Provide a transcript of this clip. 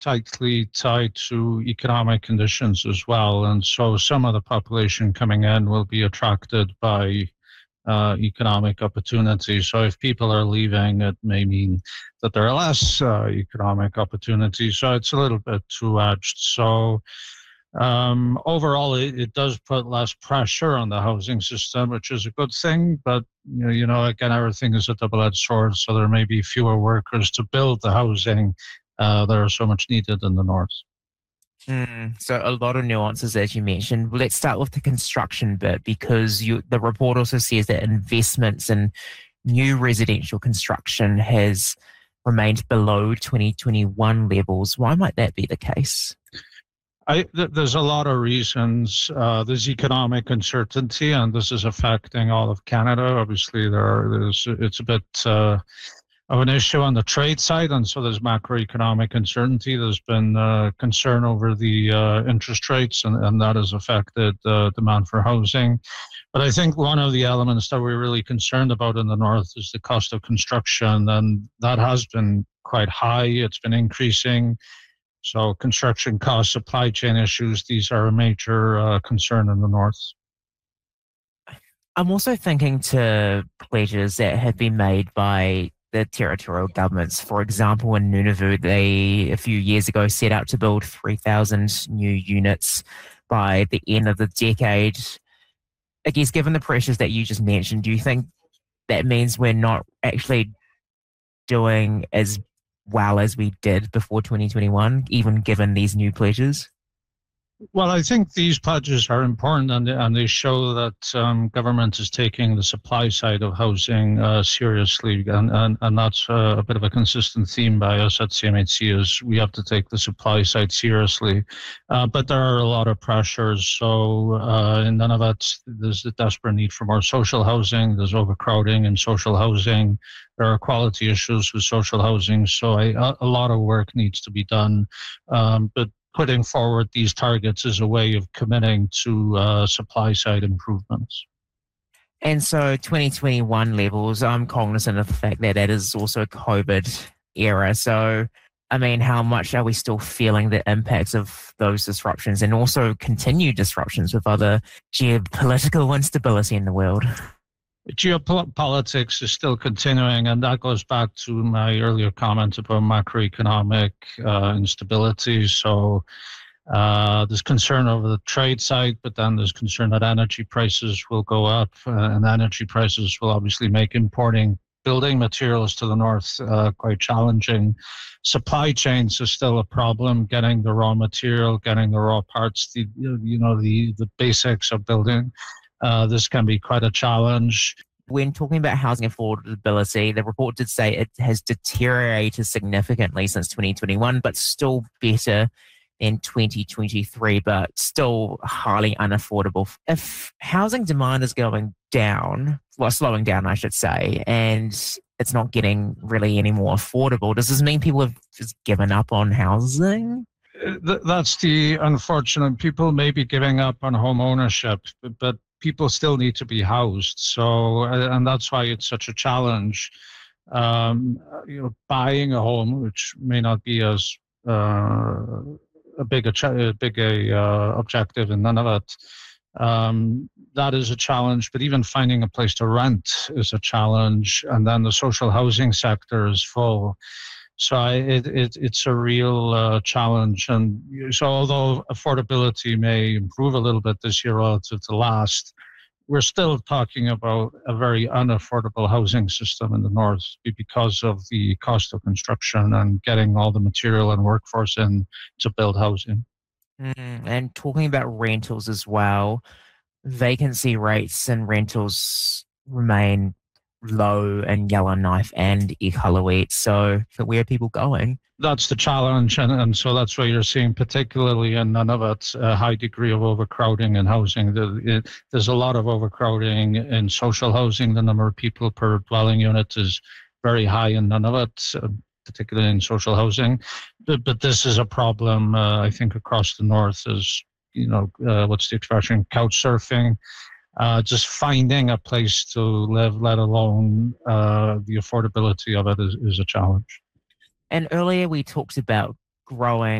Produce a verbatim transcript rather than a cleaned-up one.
tightly tied to economic conditions as well. And so some of the population coming in will be attracted by uh, economic opportunities. So if people are leaving, it may mean that there are less uh, economic opportunities. So it's a little bit two-edged. So um, overall, it, it does put less pressure on the housing system, which is a good thing. But you know, you know, again, everything is a double-edged sword. So there may be fewer workers to build the housing uh, that are so much needed in the north. Mm, so a lot of nuances, as you mentioned. Let's start with the construction bit, because you, the report also says that investments in new residential construction has remained below twenty twenty-one levels. Why might that be the case? I, th- there's a lot of reasons. Uh, there's economic uncertainty, and this is affecting all of Canada. Obviously, there are, there's it's a bit uh, of an issue on the trade side, and so there's macroeconomic uncertainty. There's been uh, concern over the uh, interest rates, and, and that has affected uh, demand for housing. But I think one of the elements that we're really concerned about in the north is the cost of construction, and that has been quite high. It's been increasing. So construction costs, supply chain issues, these are a major uh, concern in the north. I'm also thinking to pledges that have been made by the territorial governments. For example, in Nunavut, they a few years ago set out to build three thousand new units by the end of the decade. I guess given the pressures that you just mentioned, do you think that means we're not actually doing as well as we did before twenty twenty-one, even given these new pledges? Well, I think these pledges are important, and, and they show that um, government is taking the supply side of housing uh, seriously, and, and, and that's uh, a bit of a consistent theme by us at C M H C, is we have to take the supply side seriously. Uh, but there are a lot of pressures, so uh, in Nunavut, there's a desperate need for more social housing, there's overcrowding in social housing, there are quality issues with social housing, so I, a lot of work needs to be done. Um, but putting forward these targets is a way of committing to uh, supply side improvements. And so twenty twenty-one levels, I'm cognizant of the fact that that is also COVID era. So, I mean, how much are we still feeling the impacts of those disruptions, and also continued disruptions with other geopolitical instability in the world? Geopolitics is still continuing, and that goes back to my earlier comment about macroeconomic uh, instability. So uh, there's concern over the trade side, but then there's concern that energy prices will go up, uh, and energy prices will obviously make importing building materials to the north uh, quite challenging. Supply chains is still a problem, getting the raw material, getting the raw parts, the, you know, the, the basics of building. Uh, this can be quite a challenge. When talking about housing affordability, the report did say it has deteriorated significantly since twenty twenty-one, but still better than twenty twenty-three, but still highly unaffordable. If housing demand is going down, well, slowing down, I should say, and it's not getting really any more affordable, does this mean people have just given up on housing? That's the unfortunate. People may be giving up on home ownership, but people still need to be housed. So, and that's why it's such a challenge. Um, you know, buying a home, which may not be as uh, a big a, ch- a big a uh, objective in Nunavut, um, that is a challenge. But even finding a place to rent is a challenge. And then the social housing sector is full. So I, it, it, it's a real uh, challenge. And so although affordability may improve a little bit this year relative to last, we're still talking about a very unaffordable housing system in the north because of the cost of construction and getting all the material and workforce in to build housing. Mm, and talking about rentals as well, vacancy rates and rentals remain low in Yellowknife and Iqaluit. So, so where are people going? That's the challenge, and, and so that's why you're seeing, particularly in Nunavut, a high degree of overcrowding in housing. The, it, there's a lot of overcrowding in social housing. The number of people per dwelling unit is very high in Nunavut, uh, particularly in social housing. But, but this is a problem, uh, I think, across the north. Is you know, uh, what's the expression? Couch surfing. Uh, just finding a place to live, let alone uh, the affordability of it, is, is a challenge. And earlier we talked about growing